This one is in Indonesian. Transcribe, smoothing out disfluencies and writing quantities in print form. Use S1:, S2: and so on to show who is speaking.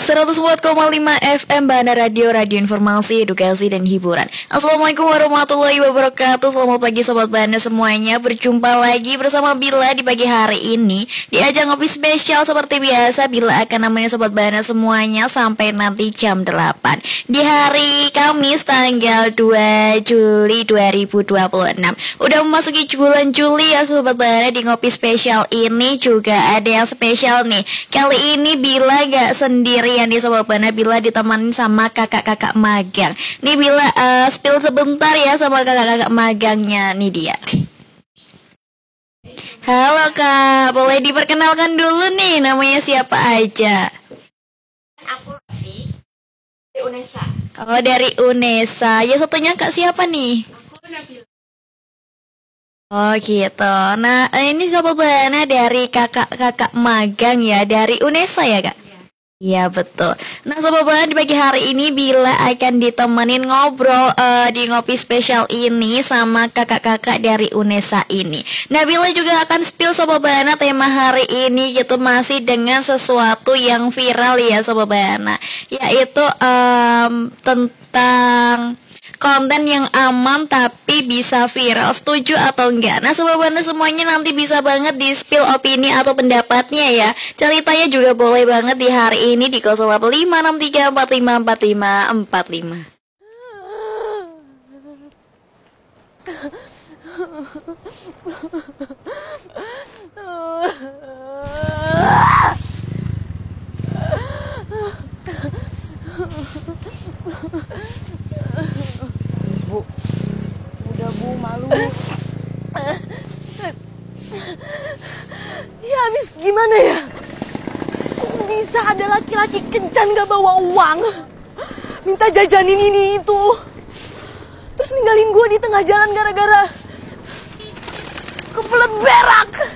S1: 104,5 FM Bandar Radio, radio informasi, edukasi, dan hiburan. Assalamualaikum warahmatullahi wabarakatuh. Selamat pagi Sobat Bandar semuanya. Berjumpa lagi bersama Bila di pagi hari ini di ajang ngopi spesial. Seperti biasa, Bila akan nemenin Sobat Bandar semuanya sampai nanti jam 8 di hari Kamis tanggal 2 Juli 2026. Udah memasuki bulan Juli ya Sobat Bandar. Di ngopi spesial ini juga ada yang spesial nih. Kali ini Bila gak sendirian di Sobat Bandar, Bila ditemenin sama kakak-kakak magang. Nih Bila spill sebentar ya sama kakak-kakak magangnya. Nih dia. Halo Kak, boleh diperkenalkan dulu nih namanya siapa aja?
S2: Aku sih dari Unesa.
S1: Oh, dari Unesa. Ya satunya Kak siapa nih?
S2: Aku Nabila.
S1: Oh gitu. Nah ini Sobat Bandar dari kakak-kakak magang ya, dari Unesa ya Kak? Iya betul. Nah Sobat Bandar, di pagi hari ini Bila akan ditemenin ngobrol di ngopi spesial ini sama kakak-kakak dari Unesa ini. Nah Bila juga akan spill Sobat Bandar tema hari ini gitu, masih dengan sesuatu yang viral ya Sobat Bandar, yaitu tentang konten yang aman tapi bisa viral. Setuju atau enggak? Nah Sobat Bandar semuanya nanti bisa banget di spill opini atau pendapatnya ya. Ceritanya juga boleh banget di hari ini di 085634545545.
S3: Bu, udah Bu, malu. Ya habis gimana ya? Kok bisa ada laki-laki kencan gak bawa uang, minta jajanin ini itu, terus ninggalin gue di tengah jalan gara-gara kebelet berak.